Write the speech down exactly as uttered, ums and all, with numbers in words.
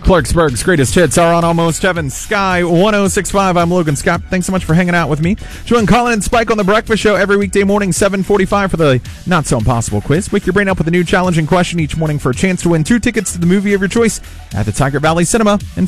Clarksburg's greatest hits are on Almost Heaven, Sky one oh six point five. I'm Logan Scott. Thanks so much for hanging out with me. Join Colin and Spike on The Breakfast Show every weekday morning, seven forty-five for the Not So Impossible quiz. Wake your brain up with a new challenging question each morning for a chance to win two tickets to the movie of your choice at the Tiger Valley Cinema in